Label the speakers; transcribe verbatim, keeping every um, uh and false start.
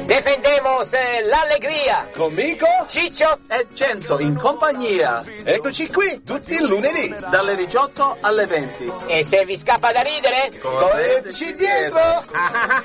Speaker 1: Defendemos eh, l'allegria.
Speaker 2: Con Mico,
Speaker 1: Ciccio
Speaker 3: e Cenzo in compagnia.
Speaker 2: Eccoci qui, tutti il lunedì.
Speaker 3: Dalle diciotto alle venti.
Speaker 1: E se vi scappa da ridere?
Speaker 2: Correteci dietro.